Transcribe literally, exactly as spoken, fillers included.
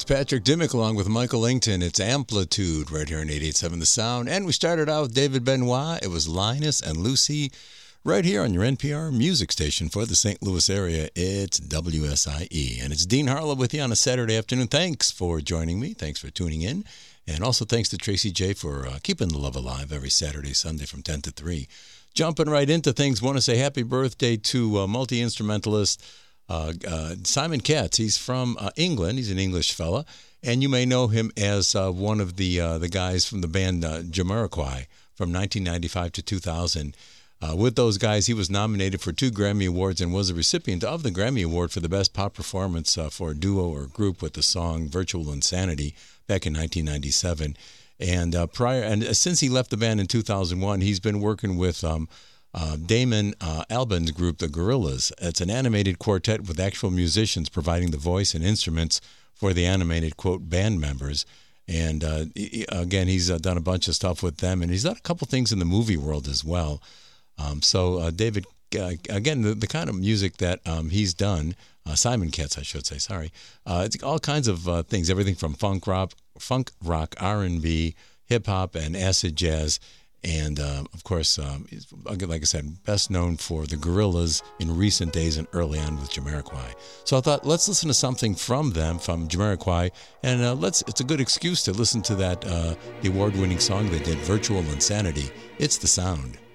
Patrick Dimmick along with Michael Langton. It's Amplitude right here on eighty-eight point seven The Sound. And we started out with David Benoit. It was Linus and Lucy right here on your N P R music station for the Saint Louis area. It's W S I E. And it's Dean Harlow with you on a Saturday afternoon. Thanks for joining me. Thanks for tuning in. And also thanks to Tracy J for uh, keeping the love alive every Saturday, Sunday from ten to three. Jumping right into things, want to say happy birthday to uh, multi-instrumentalist Uh, uh, Simon Katz. He's from uh, England. He's an English fella, and you may know him as uh, one of the uh, the guys from the band uh, Jamiroquai from nineteen ninety-five to two thousand. Uh, with those guys, he was nominated for two Grammy Awards and was a recipient of the Grammy Award for the Best Pop Performance uh, for a duo or group with the song "Virtual Insanity" back in nineteen ninety-seven. And uh, prior, and since he left the band in two thousand one, he's been working with Um, Uh, Damon uh, Albarn's group, the Gorillaz. It's an animated quartet with actual musicians providing the voice and instruments for the animated, quote, band members. And uh, he, again, he's uh, done a bunch of stuff with them, and he's done a couple things in the movie world as well. Um, so uh, David, uh, again, the, the kind of music that um, he's done, uh, Simon Katz, I should say, sorry, uh, it's all kinds of uh, things, everything from funk rock, funk rock, R and B, hip-hop, and acid jazz. And, uh, of course, um, like I said, best known for the Gorillaz in recent days and early on with Jamiroquai. So I thought, let's listen to something from them, from Jamiroquai, and uh, let's. It's a good excuse to listen to that uh, the award-winning song they did, Virtual Insanity. It's The Sound.